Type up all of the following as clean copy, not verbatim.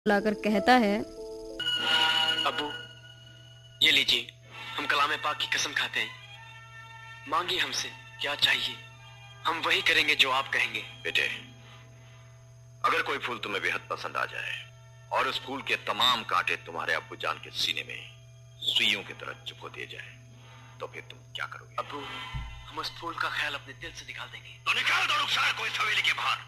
बुलाकर कहता है, अब्बू ये लीजिए, हम कलाम पाक की कसम खाते हैं, मांगिए हमसे क्या चाहिए, हम वही करेंगे जो आप कहेंगे। बेटे, अगर कोई फूल तुम्हें बेहद पसंद आ जाए और उस फूल के तमाम कांटे तुम्हारे अब्बू जान के सीने में सुइयों की तरह चुपो दिए जाए तो फिर तुम क्या करोगे? अब्बू, हम उस फूल का ख्याल अपने दिल से निकाल देंगे। तो निकाल दो रुखसार को इस हवेली के बाहर।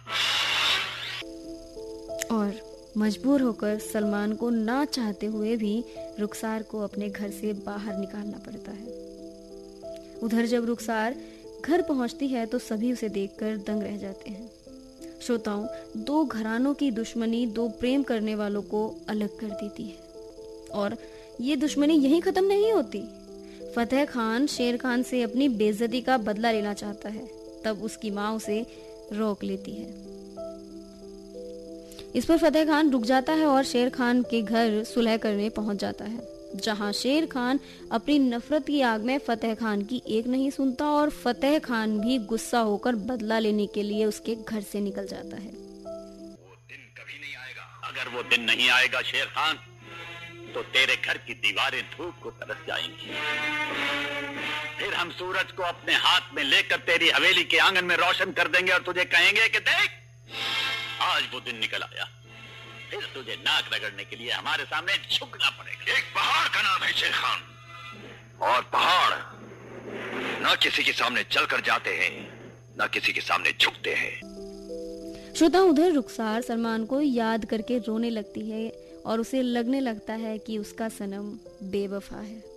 और मजबूर होकर सलमान को ना चाहते हुए भी रुखसार को अपने घर से बाहर निकालना पड़ता है। उधर जब रुखसार घर पहुंचती है तो सभी उसे देखकर दंग रह जाते हैं। श्रोताओं, दो घरानों की दुश्मनी दो प्रेम करने वालों को अलग कर देती है और ये दुश्मनी यहीं खत्म नहीं होती। फतेह खान शेर खान से अपनी बेइज्जती का बदला लेना चाहता है, तब उसकी माँ उसे रोक लेती है। इस पर फतेह खान रुक जाता है और शेर खान के घर सुलह करने पहुंच जाता है, जहां शेर खान अपनी नफरत की आग में फतेह खान की एक नहीं सुनता और फतेह खान भी गुस्सा होकर बदला लेने के लिए उसके घर से निकल जाता है। वो दिन कभी नहीं आएगा। अगर वो दिन नहीं आएगा शेर खान, तो तेरे घर की दीवारें धूप को तरस जाएंगी। फिर हम सूरज को अपने हाथ में लेकर तेरी हवेली के आंगन में रोशन कर देंगे और तुझे कहेंगे कि देख, आज वो दिन निकल आया। फिर तुझे नाक रगड़ने के लिए हमारे सामने झुकना पड़ेगा। एक पहाड़ का नाम है शेर खान, और पहाड़ न किसी के सामने चलकर जाते हैं, न किसी के सामने झुकते हैं। श्रोता, उधर रुखसार सलमान को याद करके रोने लगती है और उसे लगने लगता है कि उसका सनम बेवफा है।